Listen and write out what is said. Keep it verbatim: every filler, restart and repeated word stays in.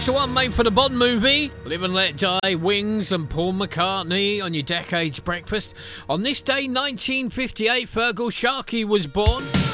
That's the one made for the Bond movie, Live and Let Die, Wings and Paul McCartney on your Decades Breakfast. On this day, nineteen fifty-eight, Feargal Sharkey was born.